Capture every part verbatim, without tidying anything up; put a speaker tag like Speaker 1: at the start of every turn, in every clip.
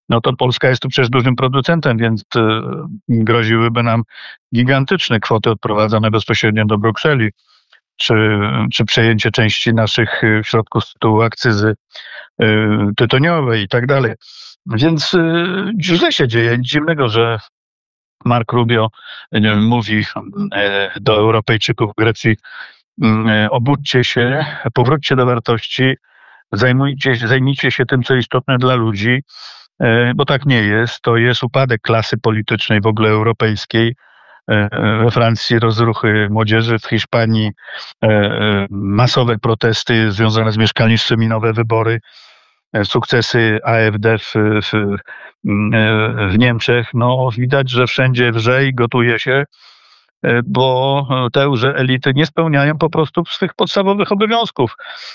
Speaker 1: no to Polska jest tu przecież dużym producentem, więc groziłyby nam gigantyczne kwoty odprowadzane bezpośrednio do Brukseli, czy, czy przejęcie części naszych środków z tytułu akcyzy tytoniowej i tak dalej. Więc źle się dzieje. Nic dziwnego, że Mark Rubio mówi do Europejczyków w Grecji: obudźcie się, powróćcie do wartości, zajmujcie, zajmijcie się tym, co istotne dla ludzi, bo tak nie jest. To jest upadek klasy politycznej w ogóle europejskiej. We Francji rozruchy młodzieży, w Hiszpanii masowe protesty związane z mieszkalnictwem i nowe wybory, sukcesy A F D w, w, w Niemczech. No widać, że wszędzie wrze i gotuje się, bo te elity nie spełniają po prostu swych podstawowych obowiązków.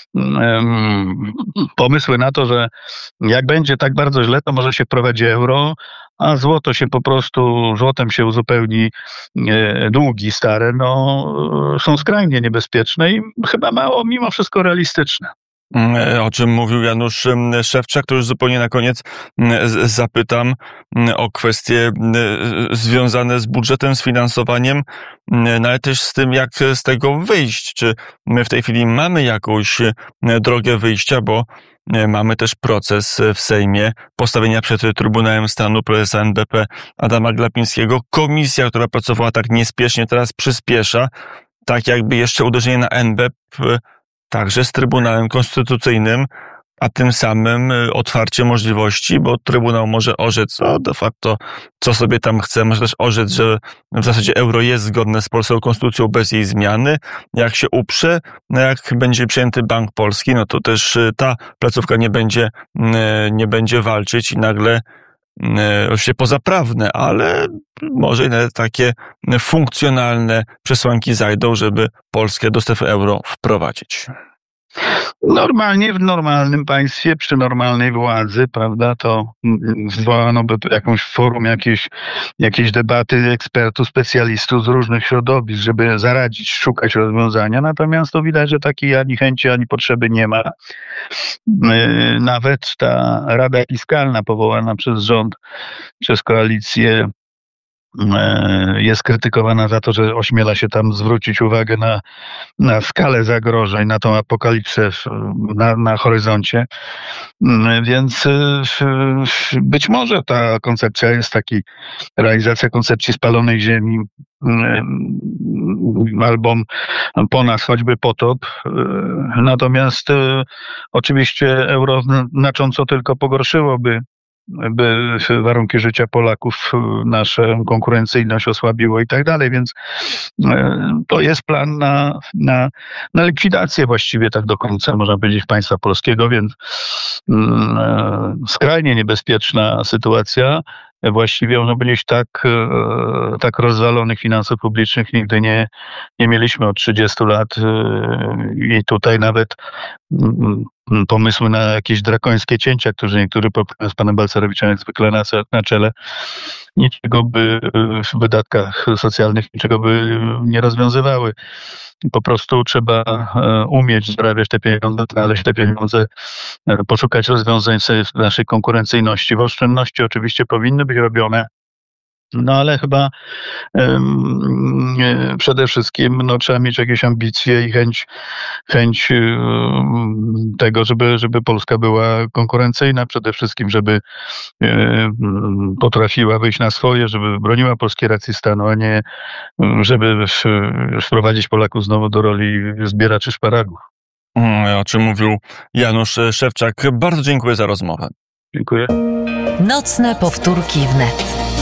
Speaker 1: Pomysły na to, że jak będzie tak bardzo źle, to może się wprowadzi euro, a złoto się po prostu, złotem się uzupełni długi stare, no są skrajnie niebezpieczne i chyba mało mimo wszystko realistyczne.
Speaker 2: O czym mówił Janusz Szewczak, to już zupełnie na koniec zapytam o kwestie związane z budżetem, z finansowaniem, no ale też z tym, jak z tego wyjść. Czy my w tej chwili mamy jakąś drogę wyjścia, bo mamy też proces w Sejmie postawienia przed Trybunałem Stanu prezesa N B P Adama Glapińskiego. Komisja, która pracowała tak niespiesznie, teraz przyspiesza, tak jakby jeszcze uderzenie na N B P także z Trybunałem Konstytucyjnym, a tym samym otwarcie możliwości, bo Trybunał może orzec, o de facto, co sobie tam chce, może też orzec, że w zasadzie euro jest zgodne z polską konstytucją bez jej zmiany. Jak się uprze, no jak będzie przyjęty Bank Polski, no to też ta placówka nie będzie, nie będzie walczyć i nagle oczywiście pozaprawne, ale może nawet takie funkcjonalne przesłanki zajdą, żeby Polskę do strefy euro wprowadzić.
Speaker 1: Normalnie w normalnym państwie, przy normalnej władzy, prawda, to zwołano by jakąś forum, jakieś, jakieś debaty ekspertów, specjalistów z różnych środowisk, żeby zaradzić, szukać rozwiązania. Natomiast to widać, że takiej ani chęci, ani potrzeby nie ma. Nawet ta Rada Fiskalna powołana przez rząd, przez koalicję, jest krytykowana za to, że ośmiela się tam zwrócić uwagę na, na skalę zagrożeń, na tą apokalipsę na, na horyzoncie. Więc być może ta koncepcja jest taki, realizacja koncepcji spalonej ziemi, albo po nas choćby potop. Natomiast oczywiście euro znacząco tylko pogorszyłoby by warunki życia Polaków, naszą konkurencyjność osłabiło i tak dalej, więc to jest plan na, na, na likwidację właściwie tak do końca, można powiedzieć, państwa polskiego, więc skrajnie niebezpieczna sytuacja. Właściwie można powiedzieć, tak, tak rozwalonych finansów publicznych nigdy nie, nie mieliśmy od trzydziestu lat i tutaj nawet pomysły na jakieś drakońskie cięcia, które niektórzy proponują z panem Balcerowiczem jak zwykle na, na czele, niczego by w wydatkach socjalnych niczego by nie rozwiązywały. Po prostu trzeba umieć zarabiać te pieniądze, znaleźć te pieniądze, poszukać rozwiązań w naszej konkurencyjności. W oszczędności oczywiście powinny być robione, no ale chyba um, przede wszystkim no, trzeba mieć jakieś ambicje i chęć, chęć um, tego, żeby, żeby Polska była konkurencyjna, przede wszystkim, żeby um, potrafiła wyjść na swoje, żeby broniła polskiej racji stanu, a nie żeby wprowadzić Polaków znowu do roli zbieraczy szparagów.
Speaker 2: O czym mówił Janusz Szewczak. Bardzo dziękuję za rozmowę.
Speaker 1: Dziękuję.
Speaker 3: Nocne powtórki wnet.